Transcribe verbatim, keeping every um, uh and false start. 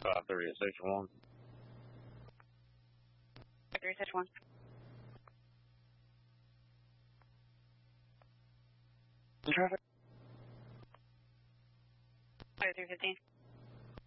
five three at Section one. five three, Section one. Traffic. five three fifteen.